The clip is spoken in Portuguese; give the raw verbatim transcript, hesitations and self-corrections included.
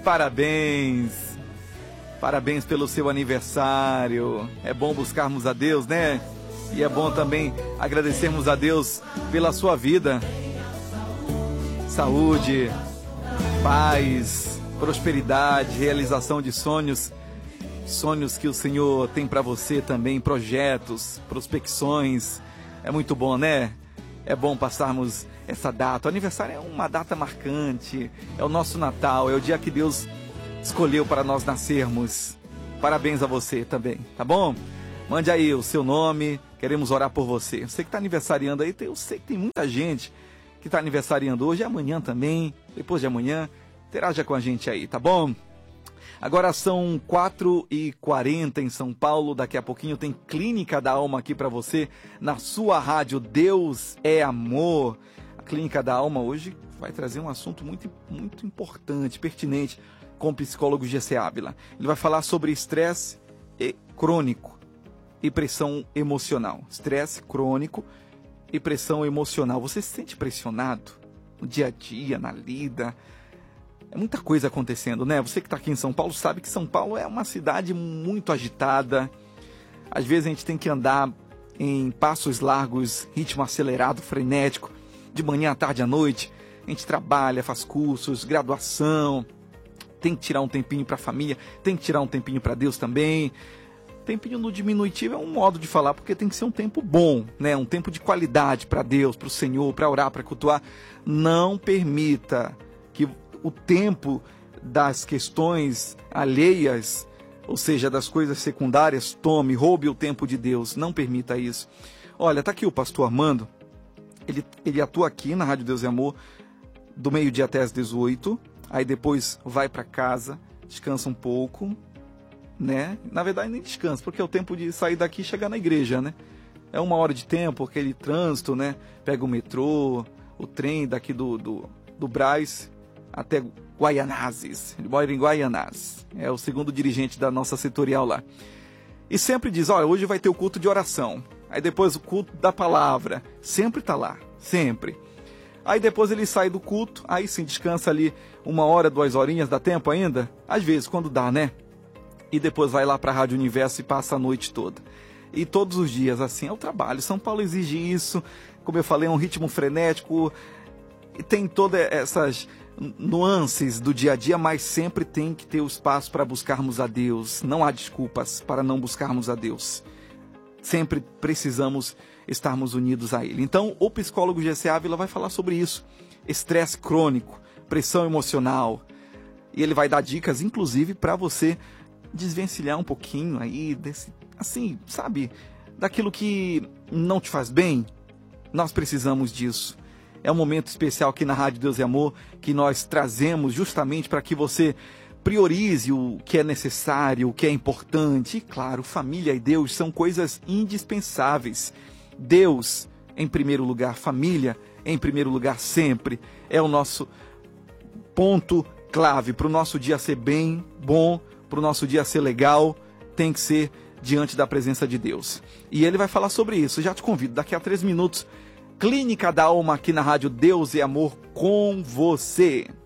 Parabéns! Parabéns pelo seu aniversário. É bom buscarmos a Deus, né? E é bom também agradecermos a Deus pela sua vida. Saúde, paz, prosperidade, realização de sonhos. Sonhos que o Senhor tem para você também, projetos, prospecções. É muito bom, né? É bom passarmos essa data. O aniversário é uma data marcante. É o nosso Natal, é o dia que Deus escolheu para nós nascermos. Parabéns a você também, tá bom? Mande aí o seu nome, queremos orar por você. Você que está aniversariando aí, eu sei que tem muita gente que está aniversariando hoje, amanhã também, depois de amanhã. Interaja com a gente aí, tá bom? Agora são quatro e quarenta em São Paulo, daqui a pouquinho tem Clínica da Alma aqui para você, na sua rádio Deus é Amor. A Clínica da Alma hoje vai trazer um assunto muito, muito importante, pertinente, com o psicólogo G C Ávila. Ele vai falar sobre estresse crônico e pressão emocional. Estresse crônico e pressão emocional. Você se sente pressionado no dia a dia, na lida? É muita coisa acontecendo, né? Você que está aqui em São Paulo sabe que São Paulo é uma cidade muito agitada. Às vezes a gente tem que andar em passos largos, ritmo acelerado, frenético, de manhã à tarde à noite. A gente trabalha, faz cursos, graduação, tem que tirar um tempinho para a família, tem que tirar um tempinho para Deus também. Tempinho no diminutivo é um modo de falar, porque tem que ser um tempo bom, né? Um tempo de qualidade para Deus, para o Senhor, para orar, para cultuar. Não permita que o tempo das questões alheias, ou seja, das coisas secundárias, tome, roube o tempo de Deus. Não permita isso. Olha, tá aqui o pastor Armando. Ele, ele atua aqui na Rádio Deus e Amor do meio-dia até às dezoito. Aí depois vai para casa, descansa um pouco, né? Na verdade nem descansa, porque é o tempo de sair daqui e chegar na igreja, né? É uma hora de tempo, aquele trânsito, né? Pega o metrô, o trem daqui do, do, do Brás até Guaianazes. Ele mora em Guaianazes. É o segundo dirigente da nossa setorial lá. E sempre diz, olha, hoje vai ter o culto de oração. Aí depois o culto da palavra. Sempre tá lá, sempre. Aí depois ele sai do culto, aí sim descansa ali uma hora, duas horinhas, dá tempo ainda? Às vezes, quando dá, né? E depois vai lá para a Rádio Universo e passa a noite toda. E todos os dias, assim, é o trabalho. São Paulo exige isso, como eu falei, é um ritmo frenético, e tem todas essas nuances do dia a dia, mas sempre tem que ter o espaço para buscarmos a Deus. Não há desculpas para não buscarmos a Deus. Sempre precisamos estarmos unidos a Ele. Então, o psicólogo G C Ávila vai falar sobre isso. Estresse crônico, pressão emocional. E ele vai dar dicas, inclusive, para você desvencilhar um pouquinho aí, desse, assim, sabe, daquilo que não te faz bem. Nós precisamos disso. É um momento especial aqui na Rádio Deus e Amor, que nós trazemos justamente para que você priorize o que é necessário, o que é importante. E claro, família e Deus são coisas indispensáveis. Deus em primeiro lugar, família em primeiro lugar sempre. É o nosso ponto clave para o nosso dia ser bem, bom, para o nosso dia ser legal, tem que ser diante da presença de Deus. E ele vai falar sobre isso. Já te convido, daqui a três minutos, Clínica da Alma aqui na Rádio Deus e Amor com você.